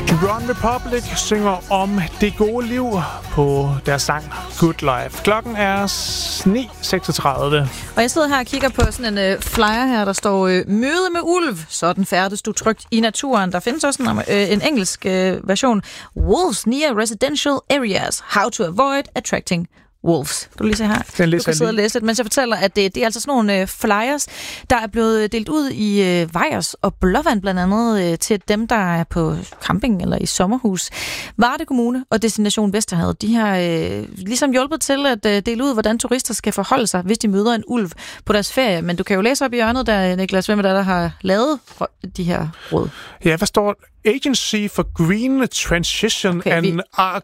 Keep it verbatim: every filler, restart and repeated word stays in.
One Republic synger om det gode liv på deres sang Good Life. Klokken er ni seksogtredive. Og jeg sidder her og kigger på sådan en uh, flyer her, der står uh, møde med ulv. Sådan færdes du trygt i naturen. Der findes også en, uh, en engelsk uh, version. Wolves near residential areas. How to avoid attracting wolves. Kan du lige se her? Den du kan sidde og læse lidt, mens jeg fortæller, at det, det er altså sådan nogle øh, flyers, der er blevet delt ud i øh, Vejers og Blåvand blandt andet øh, til dem, der er på camping eller i sommerhus. Varde Kommune og Destination Vesterhavet, de har øh, ligesom hjulpet til at øh, dele ud, hvordan turister skal forholde sig, hvis de møder en ulv på deres ferie. Men du kan jo læse op i hjørnet, der Niklas, hvem er der, der har lavet de her råd? Ja, hvad står Agency for Green Transition okay, and vi...